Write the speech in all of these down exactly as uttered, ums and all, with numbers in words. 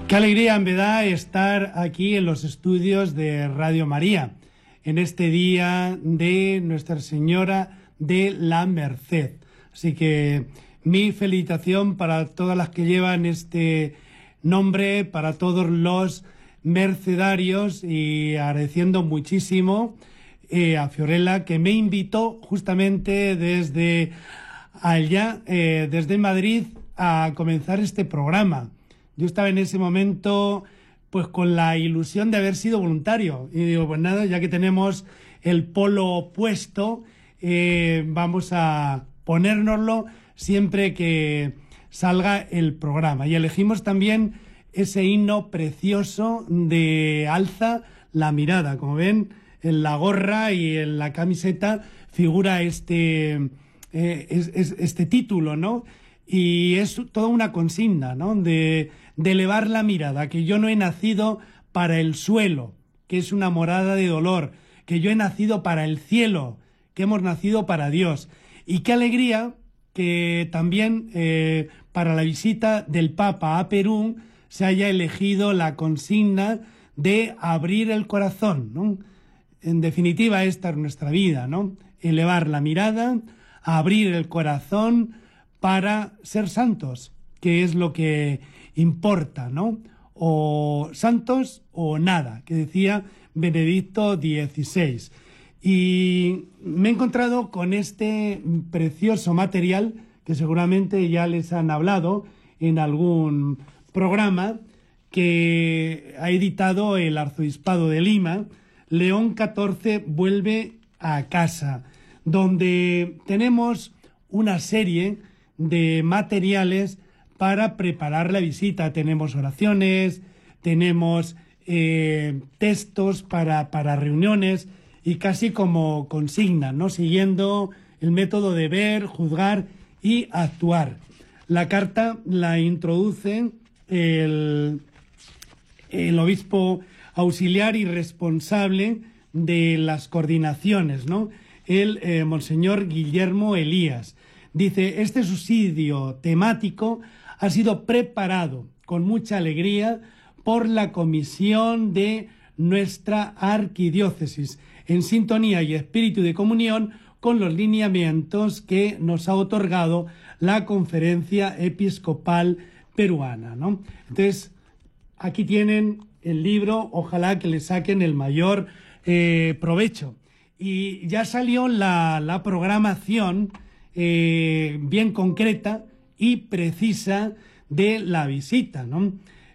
Qué alegría me da estar aquí en los estudios de Radio María, en este día de Nuestra Señora de la Merced. Así que mi felicitación para todas las que llevan este nombre, para todos los mercedarios, y agradeciendo muchísimo eh, a Fiorella, que me invitó justamente desde allá, eh, desde Madrid, a comenzar este programa. Yo estaba en ese momento pues con la ilusión de haber sido voluntario. Y digo, pues nada, ya que tenemos el polo puesto, eh, vamos a ponérnoslo siempre que salga el programa. Y elegimos también ese himno precioso de Alza la mirada. Como ven, en la gorra y en la camiseta figura este, eh, es, es, este título, ¿no? Y es toda una consigna, ¿no? De, de elevar la mirada, que yo no he nacido para el suelo, que es una morada de dolor, que yo he nacido para el cielo, que hemos nacido para Dios. Y qué alegría que también eh, para la visita del Papa a Perú se haya elegido la consigna de abrir el corazón, ¿no? En definitiva, esta es nuestra vida, ¿no? Elevar la mirada, abrir el corazón para ser santos, que es lo que importa, ¿no? O santos o nada, que decía Benedicto dieciséis. Y me he encontrado con este precioso material que seguramente ya les han hablado en algún programa, que ha editado el Arzobispado de Lima. León catorce vuelve a casa, donde tenemos una serie de materiales para preparar la visita. Tenemos oraciones, tenemos eh, textos para, para reuniones, y casi como consigna, ¿no? Siguiendo el método de ver, juzgar y actuar. La carta la introduce el, el obispo auxiliar y responsable de las coordinaciones, ¿no? El eh, Monseñor Guillermo Elías. Dice, este subsidio temático ha sido preparado con mucha alegría por la comisión de nuestra arquidiócesis, en sintonía y espíritu de comunión con los lineamientos que nos ha otorgado la Conferencia Episcopal Peruana, ¿no? Entonces, aquí tienen el libro, ojalá que le saquen el mayor eh, provecho. Y ya salió la, la programación Eh, bien concreta y precisa de la visita, ¿no?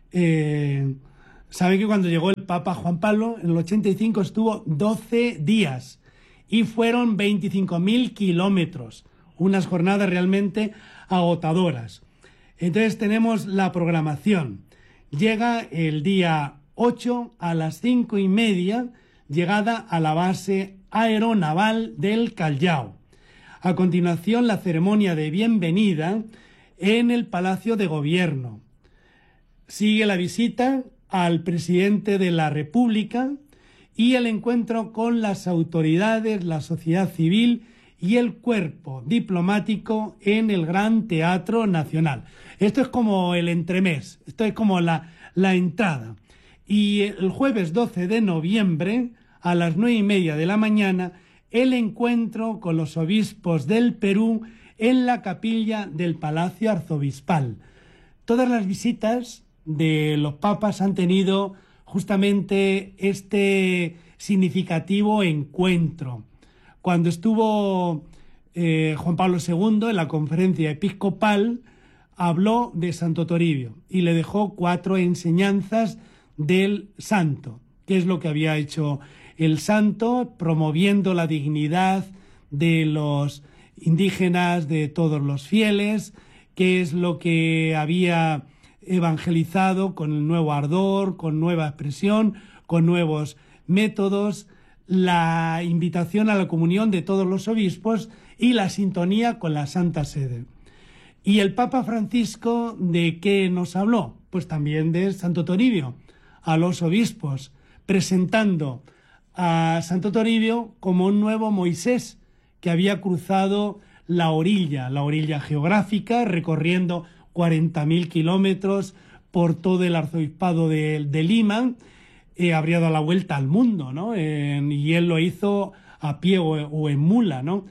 Eh, saben que cuando llegó el Papa Juan Pablo en el ochenta y cinco estuvo doce días y fueron veinticinco mil kilómetros, unas jornadas realmente agotadoras. Entonces tenemos la programación. Llega el día ocho a las cinco y media, llegada a la base aeronaval del Callao. A continuación, la ceremonia de bienvenida en el Palacio de Gobierno. Sigue la visita al presidente de la República y el encuentro con las autoridades, la sociedad civil y el cuerpo diplomático en el Gran Teatro Nacional. Esto es como el entremés, esto es como la, la entrada. Y el jueves doce de noviembre, a las nueve y media de la mañana, el encuentro con los obispos del Perú en la capilla del Palacio Arzobispal. Todas las visitas de los papas han tenido justamente este significativo encuentro. Cuando estuvo eh, Juan Pablo segundo en la conferencia episcopal, habló de Santo Toribio y le dejó cuatro enseñanzas del santo, que es lo que había hecho el santo, promoviendo la dignidad de los indígenas, de todos los fieles, que es lo que había evangelizado con el nuevo ardor, con nueva expresión, con nuevos métodos, la invitación a la comunión de todos los obispos y la sintonía con la Santa Sede. ¿Y el Papa Francisco de qué nos habló? Pues también de Santo Toribio, a los obispos, presentando a Santo Toribio como un nuevo Moisés que había cruzado la orilla, la orilla geográfica, recorriendo cuarenta mil kilómetros por todo el arzobispado de, de Lima, eh, habría dado la vuelta al mundo, ¿no? Eh, y él lo hizo a pie o, o en mula, ¿no?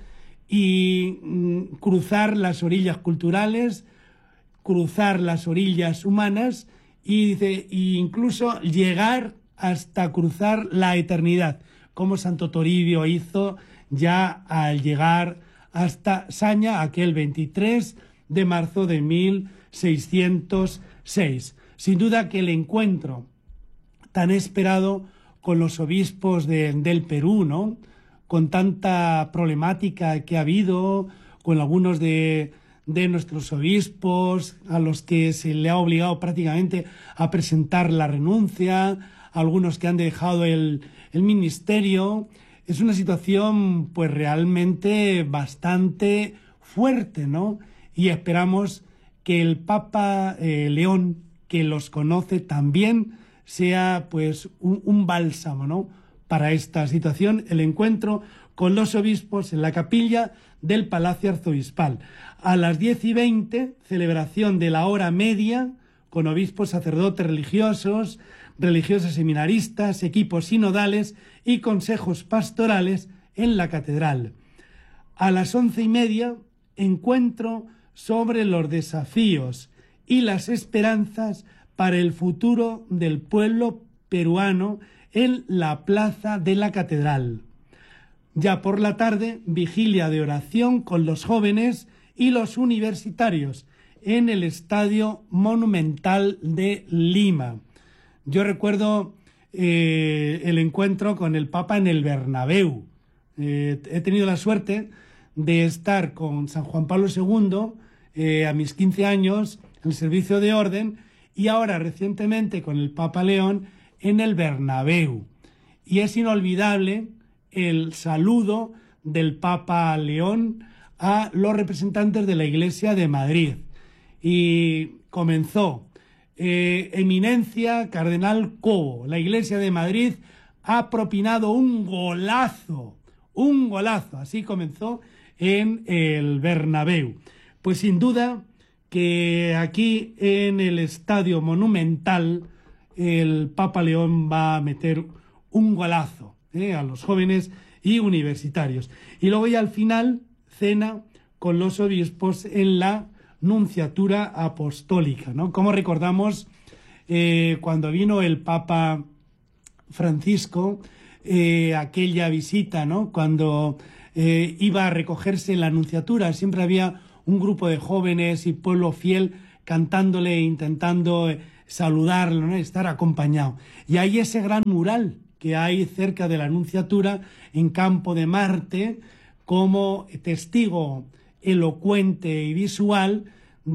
Y mm, cruzar las orillas culturales, cruzar las orillas humanas y dice, e incluso llegar hasta cruzar la eternidad, como Santo Toribio hizo ya al llegar hasta Saña aquel veintitrés de marzo de mil seiscientos seis. Sin duda que el encuentro tan esperado con los obispos de, del Perú, ¿no? Con tanta problemática que ha habido, con algunos de, de nuestros obispos a los que se le ha obligado prácticamente a presentar la renuncia, algunos que han dejado el, el ministerio. Es una situación pues realmente bastante fuerte, ¿no? Y esperamos que el Papa eh, León, que los conoce también, sea pues un, un bálsamo, ¿no? Para esta situación, el encuentro con los obispos en la capilla del Palacio Arzobispal. A las diez y veinte, celebración de la hora media, con obispos, sacerdotes religiosos, religiosas seminaristas, equipos sinodales y consejos pastorales en la catedral. A las once y media, encuentro sobre los desafíos y las esperanzas para el futuro del pueblo peruano en la plaza de la catedral. Ya por la tarde, vigilia de oración con los jóvenes y los universitarios en el Estadio Monumental de Lima. Yo recuerdo eh, el encuentro con el Papa en el Bernabéu. Eh, he tenido la suerte de estar con San Juan Pablo segundo eh, a mis quince años en el servicio de orden y ahora recientemente con el Papa León en el Bernabéu. Y es inolvidable el saludo del Papa León a los representantes de la Iglesia de Madrid. Y comenzó, eh, Eminencia Cardenal Cobo, la Iglesia de Madrid ha propinado un golazo, un golazo, así comenzó en el Bernabéu. Pues sin duda que aquí en el Estadio Monumental el Papa León va a meter un golazo eh, a los jóvenes y universitarios. Y luego ya al final cena con los obispos en la nunciatura apostólica, ¿no? Como recordamos eh, cuando vino el Papa Francisco, eh, aquella visita, ¿no? Cuando eh, iba a recogerse en la nunciatura, siempre había un grupo de jóvenes y pueblo fiel cantándole e intentando eh, saludarlo, ¿no? Estar acompañado. Y hay ese gran mural que hay cerca de la nunciatura en Campo de Marte como testigo elocuente y visual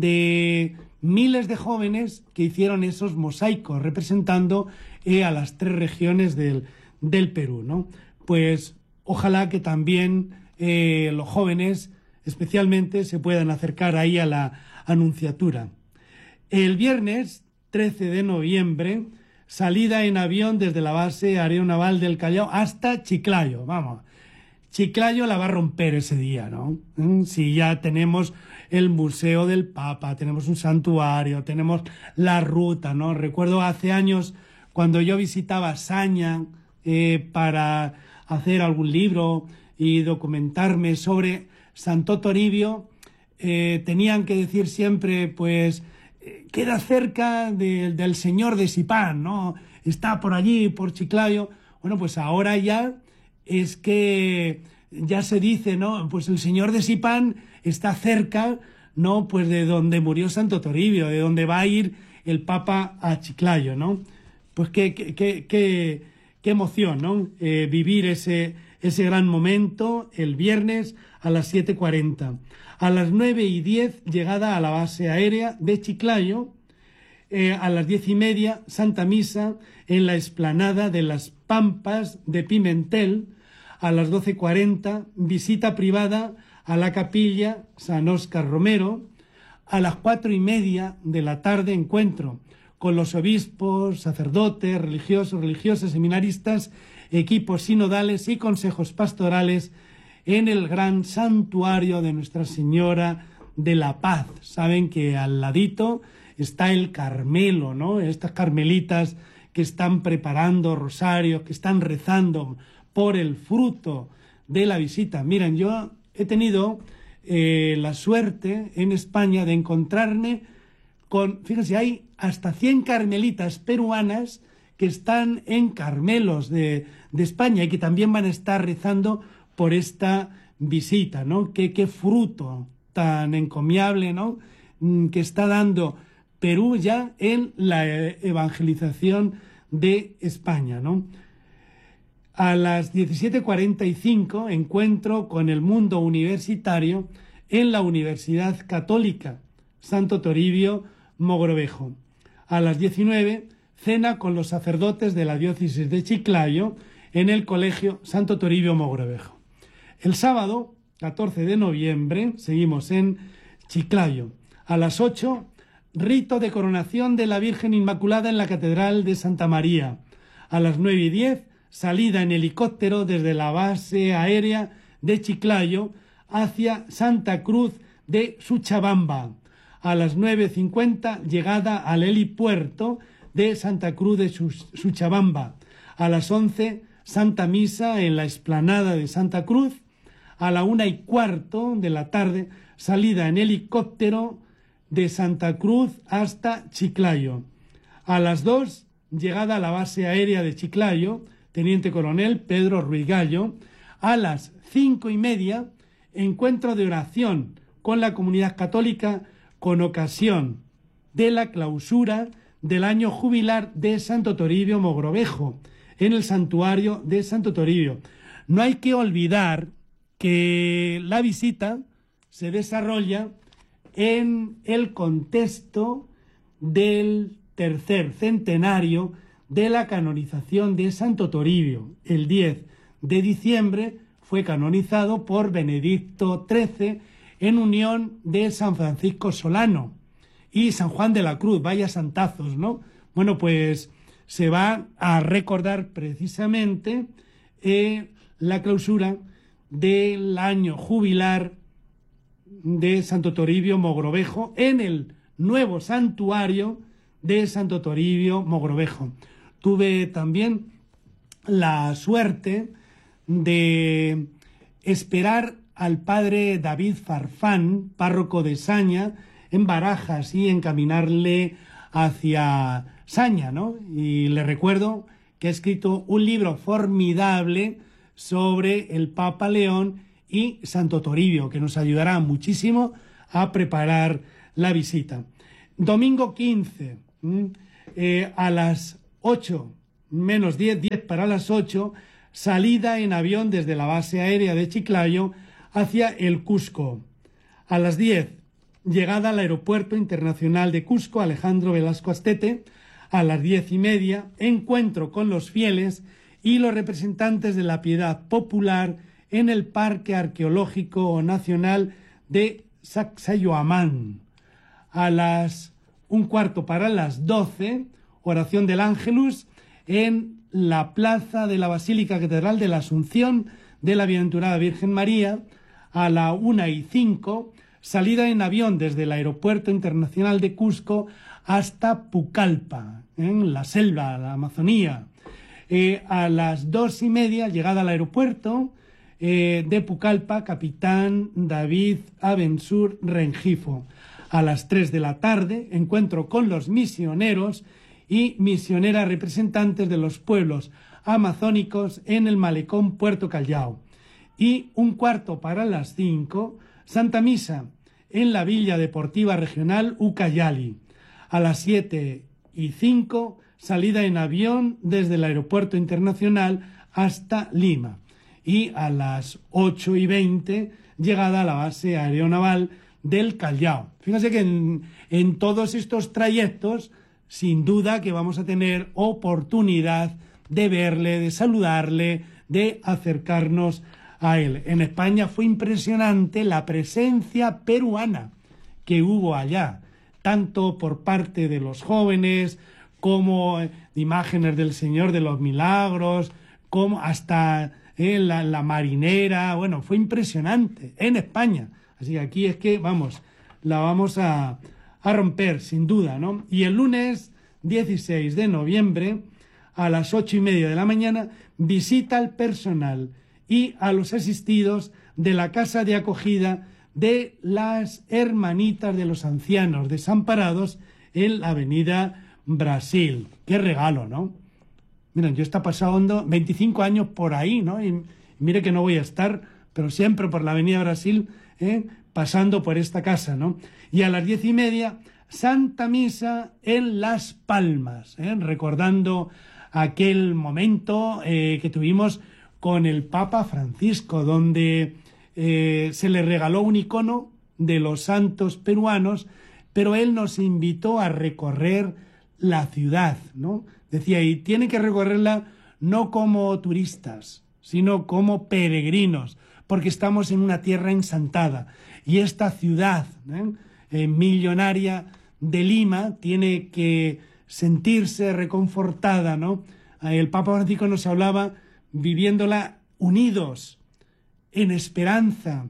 de miles de jóvenes que hicieron esos mosaicos representando eh, a las tres regiones del, del Perú, ¿no? Pues ojalá que también eh, los jóvenes especialmente se puedan acercar ahí a la anunciatura. El viernes trece de noviembre, salida en avión desde la base aeronaval del Callao hasta Chiclayo. Vamos, Chiclayo la va a romper ese día, ¿no? Si ya tenemos el Museo del Papa, tenemos un santuario, tenemos la ruta, ¿no? Recuerdo hace años cuando yo visitaba Saña eh, para hacer algún libro y documentarme sobre Santo Toribio, eh, tenían que decir siempre, pues, eh, queda cerca de, del Señor de Sipán, ¿no? Está por allí, por Chiclayo. Bueno, pues ahora ya es que ya se dice, ¿no? Pues el Señor de Sipán está cerca, ¿no? Pues de donde murió Santo Toribio, de donde va a ir el Papa a Chiclayo, ¿no? Pues qué, qué, qué, qué, qué emoción, ¿no? Eh, vivir ese, ese gran momento el viernes a las siete cuarenta. A las nueve y diez, llegada a la base aérea de Chiclayo. Eh, a las diez y media, Santa Misa en la explanada de las Pampas de Pimentel. A las doce cuarenta, visita privada a la capilla San Óscar Romero. A las cuatro y media de la tarde, encuentro con los obispos, sacerdotes, religiosos, religiosas, seminaristas, equipos sinodales y consejos pastorales en el gran santuario de Nuestra Señora de la Paz. Saben que al ladito está el Carmelo, ¿no? Estas carmelitas que están preparando rosarios, que están rezando por el fruto de la visita. Miren, yo he tenido eh, la suerte en España de encontrarme con, fíjense, hay hasta cien carmelitas peruanas que están en Carmelos de, de España y que también van a estar rezando por esta visita, ¿no? Qué, qué fruto tan encomiable, ¿no? Que está dando Perú ya en la evangelización de España, ¿no? A las diecisiete cuarenta y cinco encuentro con el mundo universitario en la Universidad Católica Santo Toribio Mogrovejo. A las diecinueve cena con los sacerdotes de la diócesis de Chiclayo en el Colegio Santo Toribio Mogrovejo. El sábado, catorce de noviembre, seguimos en Chiclayo. A las ocho, rito de coronación de la Virgen Inmaculada en la Catedral de Santa María. A las nueve y diez, salida en helicóptero desde la base aérea de Chiclayo hacia Santa Cruz de Suchabamba. A las nueve cincuenta, llegada al helipuerto de Santa Cruz de Suchabamba. A las once, Santa Misa en la explanada de Santa Cruz. A la una y cuarto de la tarde, salida en helicóptero de Santa Cruz hasta Chiclayo. A las dos, llegada a la base aérea de Chiclayo, Teniente Coronel Pedro Ruiz Gallo. A las cinco y media, encuentro de oración con la comunidad católica con ocasión de la clausura del año jubilar de Santo Toribio Mogrovejo, en el santuario de Santo Toribio. No hay que olvidar que la visita se desarrolla en el contexto del tercer centenario de la canonización de Santo Toribio. El diez de diciembre fue canonizado por Benedicto trece en unión de San Francisco Solano y San Juan de la Cruz. Vaya santazos, ¿no? Bueno, pues se va a recordar precisamente eh, la clausura del año jubilar de Santo Toribio Mogrovejo en el nuevo santuario de Santo Toribio Mogrovejo. Tuve también la suerte de esperar al padre David Farfán, párroco de Saña, en Barajas, y encaminarle hacia Saña, ¿no? Y le recuerdo que ha escrito un libro formidable sobre el Papa León y Santo Toribio, que nos ayudará muchísimo a preparar la visita. Domingo quince, eh, a las ocho menos diez, diez para las ocho, salida en avión desde la base aérea de Chiclayo hacia el Cusco. A las diez, llegada al Aeropuerto Internacional de Cusco, Alejandro Velasco Astete. A las diez y media, encuentro con los fieles y los representantes de la piedad popular en el Parque Arqueológico Nacional de Sacsayhuamán. A las un cuarto para las doce, oración del Ángelus en la plaza de la Basílica Catedral de la Asunción de la Bienaventurada Virgen María. A la una y cinco, salida en avión desde el Aeropuerto Internacional de Cusco hasta Pucallpa, en la selva, la Amazonía. Eh, a las dos y media, llegada al aeropuerto eh, de Pucallpa, Capitán David Abensur Rengifo. A las tres de la tarde, encuentro con los misioneros y misioneras representantes de los pueblos amazónicos en el malecón Puerto Callao. Y un cuarto para las cinco, Santa Misa en la Villa Deportiva Regional Ucayali. A las siete y cinco, salida en avión desde el Aeropuerto Internacional hasta Lima. Y a las ocho y veinte, llegada a la base aeronaval del Callao. Fíjense que en, en todos estos trayectos, sin duda que vamos a tener oportunidad de verle, de saludarle, de acercarnos a él. En España fue impresionante la presencia peruana que hubo allá, tanto por parte de los jóvenes, como de imágenes del Señor de los Milagros, como hasta eh, la, la marinera. Bueno, fue impresionante en España. Así que aquí es que, vamos, la vamos a, a romper, sin duda, ¿no? Y el lunes dieciséis de noviembre, a las ocho y media de la mañana, visita al personal y a los asistidos de la casa de acogida de las Hermanitas de los Ancianos Desamparados en la avenida Brasil. ¡Qué regalo!, ¿no? Miren, yo está pasando veinticinco años por ahí, ¿no? Y mire que no voy a estar, pero siempre por la avenida Brasil, ¿eh? pasando por esta casa, ¿no? Y a las diez y media, Santa Misa en Las Palmas, ¿eh? recordando aquel momento eh, que tuvimos con el Papa Francisco, donde eh, se le regaló un icono de los santos peruanos, pero él nos invitó a recorrer la ciudad, ¿no? Decía, y tienen que recorrerla no como turistas, sino como peregrinos, porque estamos en una tierra ensantada. Y esta ciudad ¿eh? Eh, millonaria de Lima tiene que sentirse reconfortada, ¿no? El Papa Francisco nos hablaba viviéndola unidos, en esperanza,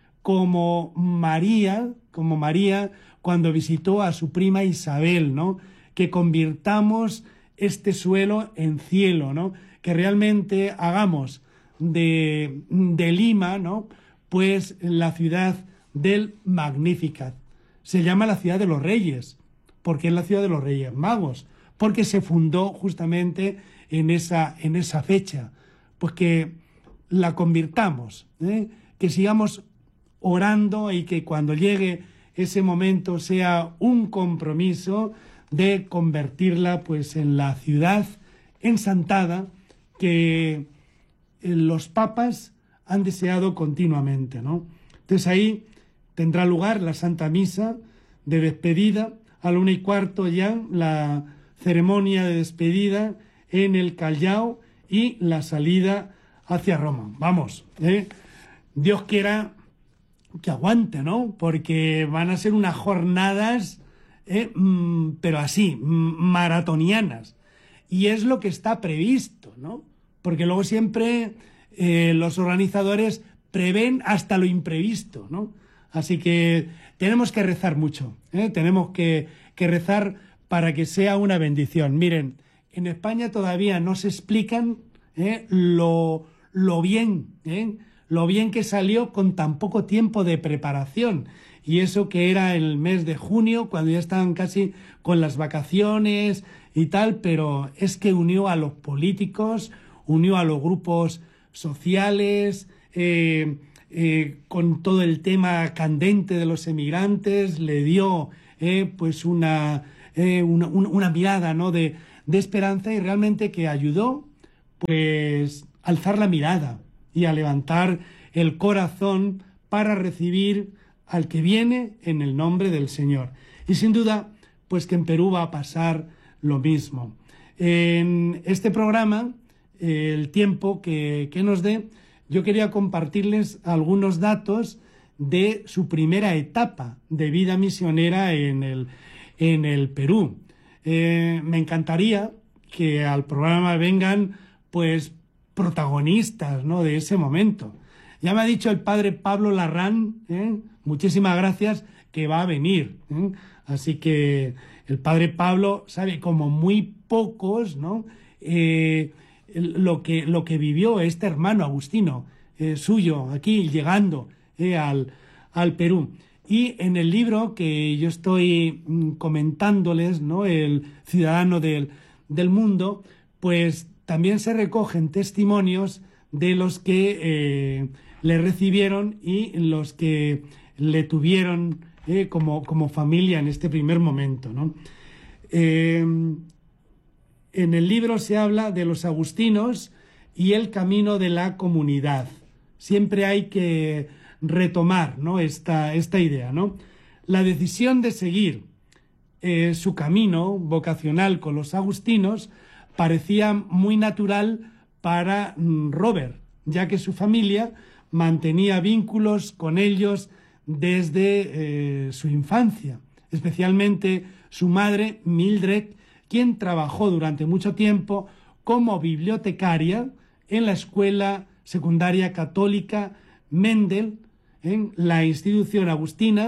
como María, como María cuando visitó a su prima Isabel, ¿no? Que convirtamos este suelo en cielo, ¿no? Que realmente hagamos de, de Lima, ¿no? Pues la ciudad del Magnificat. Se llama la ciudad de los reyes, porque es la ciudad de los reyes magos, porque se fundó justamente en esa, en esa fecha. Pues que la convirtamos, ¿eh? Que sigamos orando y que cuando llegue ese momento sea un compromiso de convertirla pues en la ciudad ensantada que los papas han deseado continuamente, ¿no? Entonces ahí tendrá lugar la Santa Misa de despedida, a la una y cuarto ya la ceremonia de despedida en el Callao y la salida hacia Roma. Vamos, ¿eh? Dios quiera que aguante, ¿no? Porque van a ser unas jornadas, eh, mm, pero así, mm, maratonianas. Y es lo que está previsto, ¿no? Porque luego siempre eh, los organizadores prevén hasta lo imprevisto, ¿no? Así que tenemos que rezar mucho, ¿eh? Tenemos que, que rezar para que sea una bendición. Miren, en España todavía no se explican ¿eh? lo, lo bien, ¿eh? lo bien que salió con tan poco tiempo de preparación. Y eso que era el mes de junio, cuando ya estaban casi con las vacaciones y tal, pero es que unió a los políticos, unió a los grupos sociales, eh, eh, con todo el tema candente de los emigrantes, le dio eh, pues una, eh, una, una mirada, ¿no? de, de esperanza, y realmente que ayudó pues a alzar la mirada y a levantar el corazón para recibir al que viene en el nombre del Señor. Y sin duda, pues que en Perú va a pasar lo mismo. En este programa, el tiempo que, que nos dé, yo quería compartirles algunos datos de su primera etapa de vida misionera en el, en el Perú. Eh, me encantaría que al programa vengan, pues, protagonistas, ¿no?, de ese momento. Ya me ha dicho el padre Pablo Larrán, ¿eh? muchísimas gracias, que va a venir. ¿eh? Así que el padre Pablo sabe como muy pocos, ¿no?, eh, lo que, lo que vivió este hermano agustino eh, suyo aquí llegando eh, al, al Perú. Y en el libro que yo estoy mm, comentándoles, ¿no?, el ciudadano del, del mundo, pues también se recogen testimonios de los que eh, le recibieron y los que le tuvieron eh, como, como familia en este primer momento, ¿no? Eh, en el libro se habla de los agustinos y el camino de la comunidad. Siempre hay que retomar, ¿no?, esta, esta idea, ¿no? La decisión de seguir eh, su camino vocacional con los agustinos parecía muy natural para mm, Robert, ya que su familia mantenía vínculos con ellos desde eh, su infancia, especialmente su madre, Mildred, quien trabajó durante mucho tiempo como bibliotecaria en la escuela secundaria católica Mendel, en la institución agustina,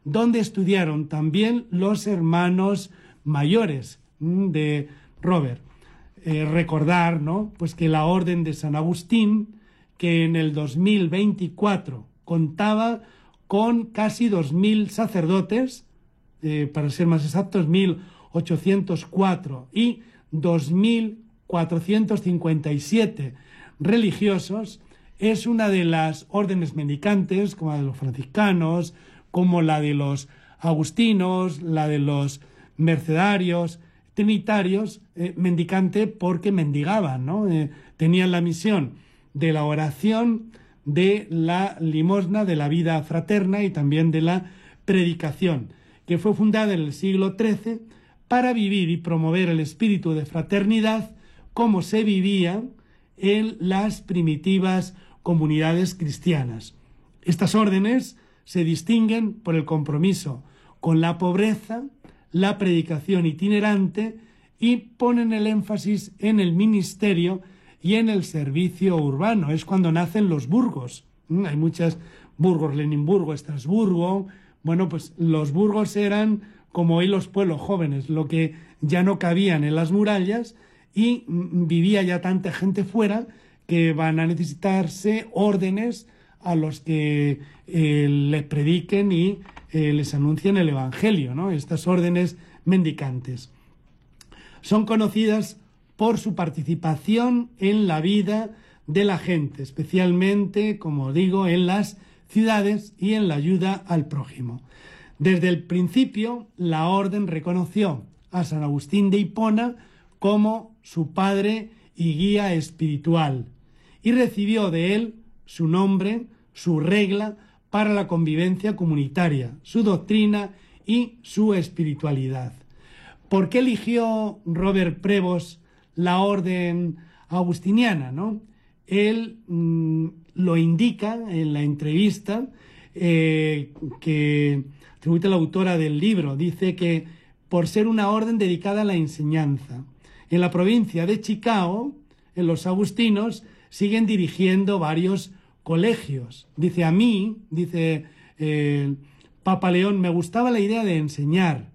donde estudiaron también los hermanos mayores de Robert. Eh, recordar, ¿no?, pues que la Orden de San Agustín, que en el dos mil veinticuatro contaba con casi dos mil sacerdotes, eh, para ser más exactos, mil ochocientos cuatro, y dos mil cuatrocientos cincuenta y siete religiosos, es una de las órdenes mendicantes, como la de los franciscanos, como la de los agustinos, la de los mercedarios, trinitarios, eh, mendicante porque mendigaban, ¿no? Eh, tenían la misión de la oración, de la limosna, de la vida fraterna y también de la predicación, que fue fundada en el siglo trece para vivir y promover el espíritu de fraternidad como se vivía en las primitivas comunidades cristianas. Estas órdenes se distinguen por el compromiso con la pobreza, la predicación itinerante y ponen el énfasis en el ministerio y en el servicio urbano. Es cuando nacen los burgos. Hay muchas burgos, Leninburgo, Estrasburgo. Bueno, pues los burgos eran como hoy los pueblos jóvenes, lo que ya no cabían en las murallas y vivía ya tanta gente fuera que van a necesitarse órdenes a los que eh, les prediquen y eh, les anuncien el Evangelio, ¿no? Estas órdenes mendicantes son conocidas por su participación en la vida de la gente, especialmente, como digo, en las ciudades y en la ayuda al prójimo. Desde el principio, la orden reconoció a San Agustín de Hipona como su padre y guía espiritual y recibió de él su nombre, su regla para la convivencia comunitaria, su doctrina y su espiritualidad. ¿Por qué eligió Robert Prevost la orden agustiniana, ¿no? Él mmm, lo indica en la entrevista eh, que atribuye la autora del libro. Dice que por ser una orden dedicada a la enseñanza. En la provincia de Chicago, en los agustinos, siguen dirigiendo varios colegios. Dice, a mí, dice eh, Papa León, me gustaba la idea de enseñar,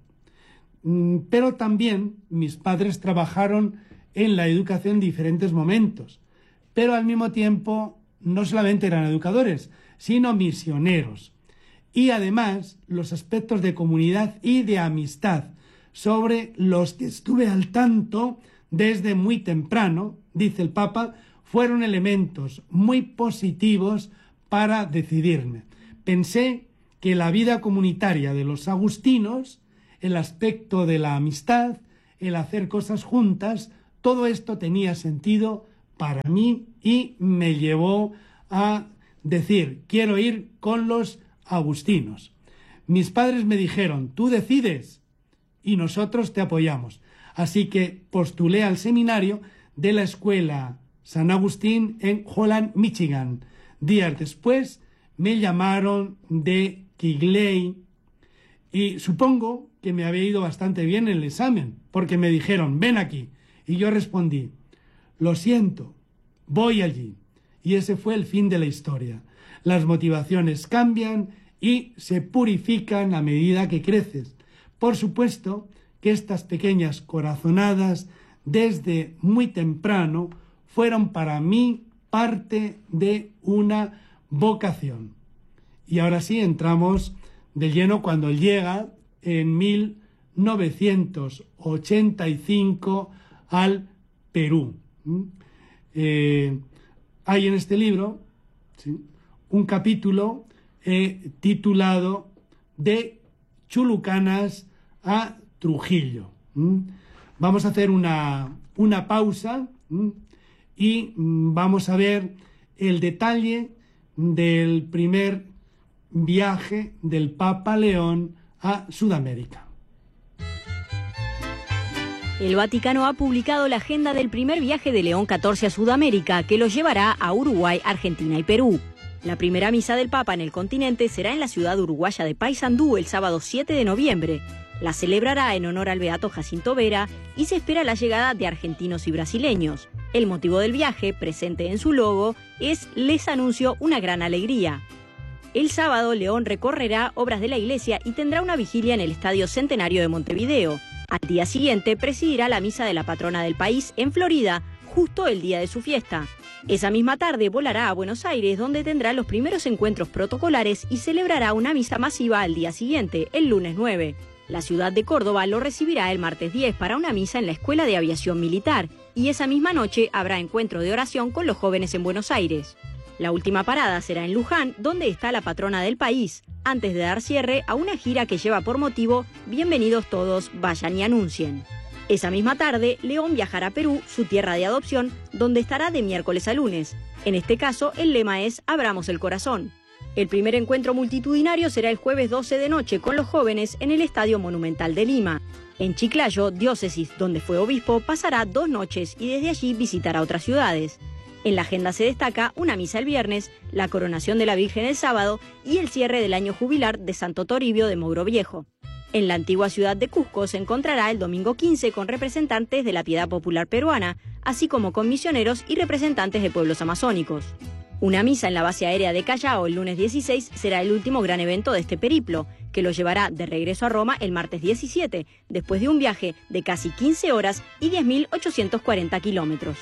pero también mis padres trabajaron en la educación en diferentes momentos, pero al mismo tiempo no solamente eran educadores, sino misioneros. Y además los aspectos de comunidad y de amistad, sobre los que estuve al tanto desde muy temprano, dice el Papa, fueron elementos muy positivos para decidirme. Pensé que la vida comunitaria de los agustinos, el aspecto de la amistad, el hacer cosas juntas, todo esto tenía sentido para mí y me llevó a decir, quiero ir con los agustinos. Mis padres me dijeron, tú decides y nosotros te apoyamos. Así que postulé al seminario de la escuela San Agustín en Holland, Michigan. Días después me llamaron de Kigley y supongo que me había ido bastante bien el examen, porque me dijeron, ven aquí. Y yo respondí, lo siento, voy allí. Y ese fue el fin de la historia. Las motivaciones cambian y se purifican a medida que creces. Por supuesto que estas pequeñas corazonadas, desde muy temprano, fueron para mí parte de una vocación. Y ahora sí, entramos de lleno cuando él llega en mil novecientos ochenta y cinco al Perú. Eh, hay en este libro, ¿sí?, un capítulo eh, titulado De Chulucanas a Trujillo. ¿Mm? Vamos a hacer una, una pausa ¿Mm? y vamos a ver el detalle del primer viaje del Papa León a Sudamérica. El Vaticano ha publicado la agenda del primer viaje de León catorce a Sudamérica, que lo llevará a Uruguay, Argentina y Perú. La primera misa del Papa en el continente será en la ciudad uruguaya de Paysandú el sábado siete de noviembre. La celebrará en honor al beato Jacinto Vera y se espera la llegada de argentinos y brasileños. El motivo del viaje, presente en su logo, es Les anuncio una gran alegría. El sábado, León recorrerá obras de la iglesia y tendrá una vigilia en el Estadio Centenario de Montevideo. Al día siguiente presidirá la misa de la patrona del país en Florida, justo el día de su fiesta. Esa misma tarde volará a Buenos Aires, donde tendrá los primeros encuentros protocolares y celebrará una misa masiva al día siguiente, el lunes nueve. La ciudad de Córdoba lo recibirá el martes diez para una misa en la Escuela de Aviación Militar, y esa misma noche habrá encuentro de oración con los jóvenes en Buenos Aires. La última parada será en Luján, donde está la patrona del país, antes de dar cierre a una gira que lleva por motivo Bienvenidos todos, vayan y anuncien. Esa misma tarde, León viajará a Perú, su tierra de adopción, donde estará de miércoles a lunes. En este caso, el lema es Abramos el corazón. El primer encuentro multitudinario será el jueves doce de noche con los jóvenes en el Estadio Monumental de Lima. En Chiclayo, diócesis donde fue obispo, pasará dos noches y desde allí visitará otras ciudades. En la agenda se destaca una misa el viernes, la coronación de la Virgen el sábado y el cierre del año jubilar de Santo Toribio de Mouro Viejo. En la antigua ciudad de Cusco se encontrará el domingo quince con representantes de la Piedad Popular Peruana, así como con misioneros y representantes de pueblos amazónicos. Una misa en la base aérea de Callao el lunes dieciséis será el último gran evento de este periplo, que lo llevará de regreso a Roma el martes diecisiete, después de un viaje de casi quince horas y diez mil ochocientos cuarenta kilómetros.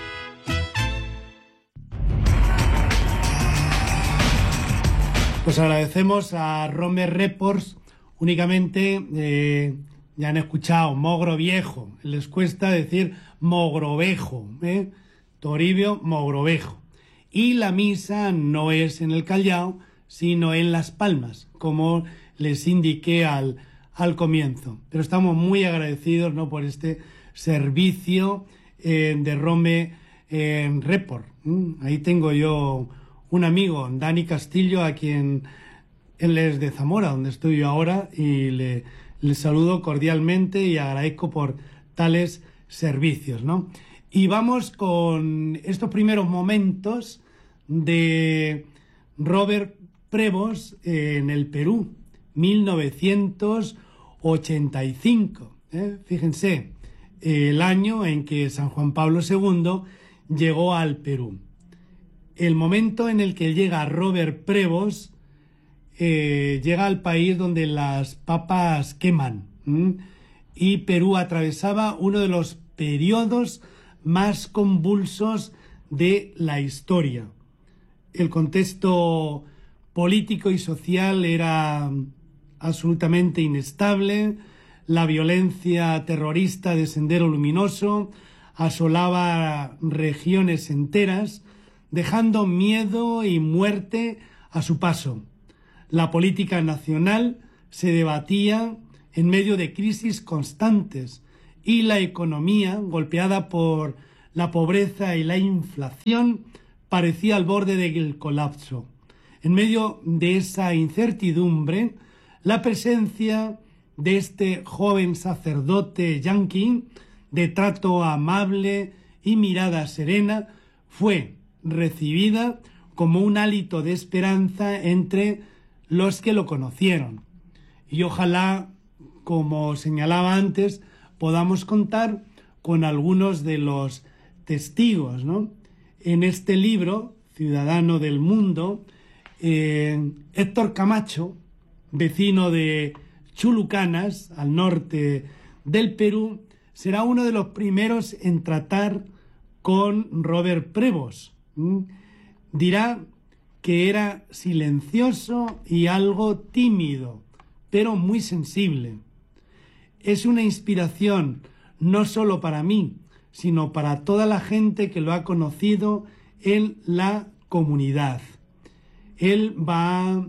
Pues agradecemos a Rome Reports. Únicamente eh, ya han escuchado Mogroviejo, les cuesta decir Mogrovejo, ¿eh? Toribio, Mogrovejo. Y la misa no es en el Callao, sino en Las Palmas, como les indiqué al, al comienzo. Pero estamos muy agradecidos, ¿no?, por este servicio eh, de Rome eh, Report. ¿Mm? Ahí tengo yo un amigo, Dani Castillo, a quien él es de Zamora, donde estoy yo ahora, y le, le saludo cordialmente y agradezco por tales servicios, ¿no? Y vamos con estos primeros momentos de Robert Prevost en el Perú, mil novecientos ochenta y cinco. ¿eh? Fíjense, el año en que San Juan Pablo segundo llegó al Perú. El momento en el que llega Robert Prevost, eh, llega al país donde las papas queman, ¿m? y Perú atravesaba uno de los periodos más convulsos de la historia. El contexto político y social era absolutamente inestable, la violencia terrorista de Sendero Luminoso asolaba regiones enteras, dejando miedo y muerte a su paso. La política nacional se debatía en medio de crisis constantes y la economía, golpeada por la pobreza y la inflación, parecía al borde del colapso. En medio de esa incertidumbre, la presencia de este joven sacerdote yanqui, de trato amable y mirada serena, fue recibida como un hálito de esperanza entre los que lo conocieron. Y ojalá, como señalaba antes, podamos contar con algunos de los testigos, ¿no? En este libro, Ciudadano del Mundo, eh, Héctor Camacho, vecino de Chulucanas, al norte del Perú, será uno de los primeros en tratar con Robert Prevost. ¿Mm? Dirá que era silencioso y algo tímido, pero muy sensible. Es una inspiración no solo para mí, sino para toda la gente que lo ha conocido en la comunidad. Él va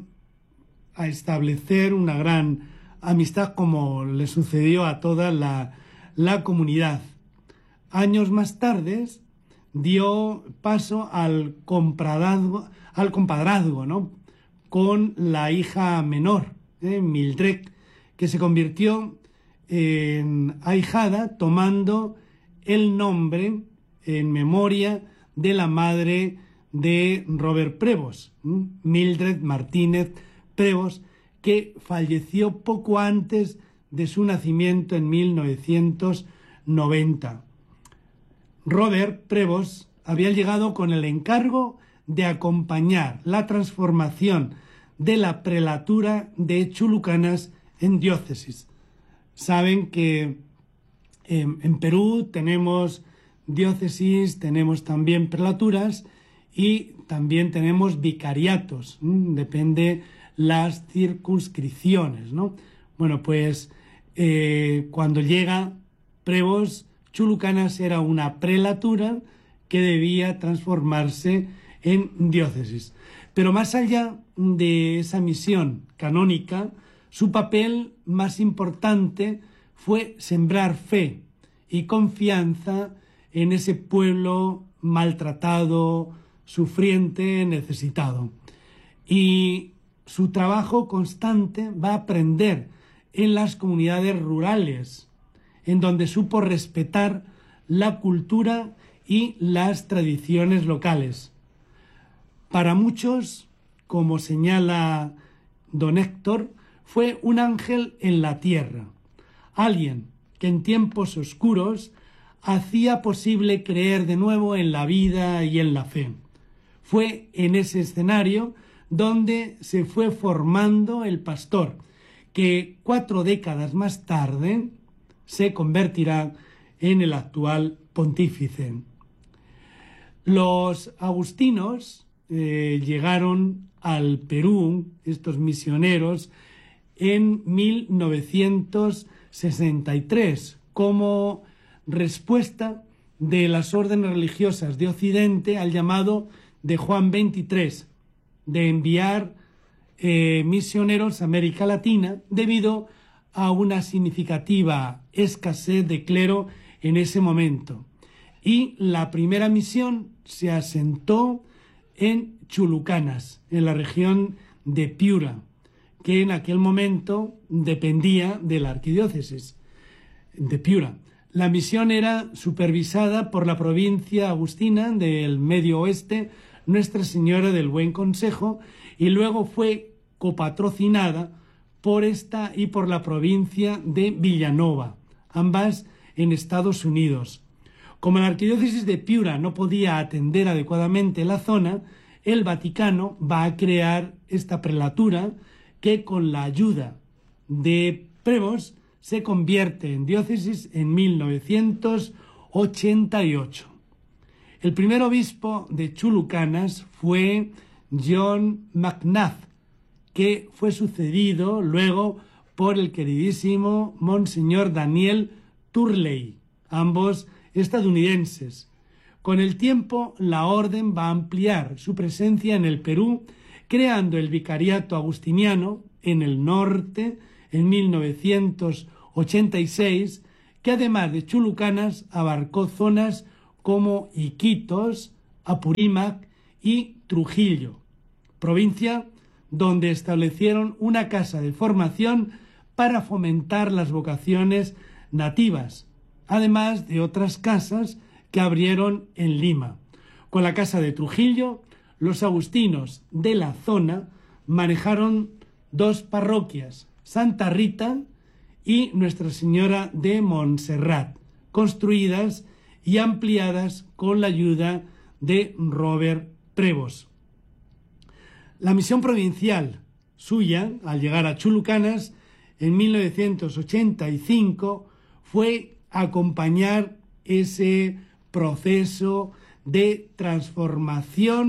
a establecer una gran amistad, como le sucedió a toda la, la comunidad. Años más tarde dio paso al compadrazgo, al compadrazgo, ¿no?, con la hija menor, ¿eh? Mildred, que se convirtió en ahijada tomando el nombre en memoria de la madre de Robert Prevost, ¿eh? Mildred Martínez Prevost, que falleció poco antes de su nacimiento en mil novecientos noventa. Robert Prevost había llegado con el encargo de acompañar la transformación de la prelatura de Chulucanas en diócesis. Saben que eh, en Perú tenemos diócesis, tenemos también prelaturas y también tenemos vicariatos, ¿m? Depende las circunscripciones, ¿no? Bueno, pues eh, cuando llega Prevost, Chulucanas era una prelatura que debía transformarse en diócesis. Pero más allá de esa misión canónica, su papel más importante fue sembrar fe y confianza en ese pueblo maltratado, sufriente, necesitado. Y su trabajo constante va a aprender en las comunidades rurales, en donde supo respetar la cultura y las tradiciones locales. Para muchos, como señala don Héctor, fue un ángel en la tierra, alguien que en tiempos oscuros hacía posible creer de nuevo en la vida y en la fe. Fue en ese escenario donde se fue formando el pastor, que cuatro décadas más tarde se convertirá en el actual pontífice. Los agustinos eh, llegaron al Perú, estos misioneros, en mil novecientos sesenta y tres, como respuesta de las órdenes religiosas de Occidente al llamado de Juan veintitrés, de enviar eh, misioneros a América Latina debido a una significativa escasez de clero en ese momento. Y la primera misión se asentó en Chulucanas, en la región de Piura, que en aquel momento dependía de la arquidiócesis de Piura. La misión era supervisada por la provincia agustina del Medio Oeste, Nuestra Señora del Buen Consejo, y luego fue copatrocinada por esta y por la provincia de Villanova, ambas en Estados Unidos. Como la arquidiócesis de Piura no podía atender adecuadamente la zona, el Vaticano va a crear esta prelatura que, con la ayuda de Prevost, se convierte en diócesis en mil novecientos ochenta y ocho. El primer obispo de Chulucanas fue John McNabb, que fue sucedido luego por el queridísimo Monseñor Daniel Turley, ambos estadounidenses. Con el tiempo, la orden va a ampliar su presencia en el Perú, creando el vicariato agustiniano en el norte en mil novecientos ochenta y seis, que además de Chulucanas abarcó zonas como Iquitos, Apurímac y Trujillo, provincia donde establecieron una casa de formación para fomentar las vocaciones nativas, además de otras casas que abrieron en Lima. Con la casa de Trujillo, los agustinos de la zona manejaron dos parroquias, Santa Rita y Nuestra Señora de Montserrat, construidas y ampliadas con la ayuda de Robert Prevost. La misión provincial suya, al llegar a Chulucanas en mil novecientos ochenta y cinco, fue acompañar ese proceso de transformación